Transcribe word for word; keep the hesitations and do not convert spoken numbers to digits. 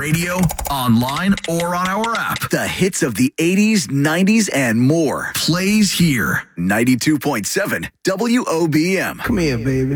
radio, online, or on our app. The hits of the eighties, nineties, and more. Plays here. ninety-two point seven W O B M. Come here, baby.